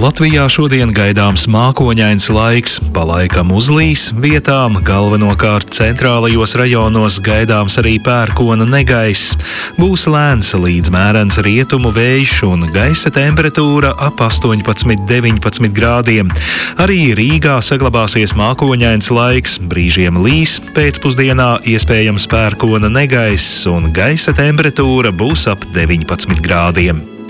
Latvijā šodien gaidāms mākoņains laiks, pa laikam uzlīs vietām, galvenokārt centrālajos rajonos gaidāms arī pērkona negaiss. Būs lēns līdz mērens rietumu vējš un gaisa temperatūra ap 18–19 grādiem. Arī Rīgā saglabāsies mākoņains laiks, brīžiem līs, pēcpusdienā iespējams pērkona negaiss un gaisa temperatūra būs ap 19 grādiem.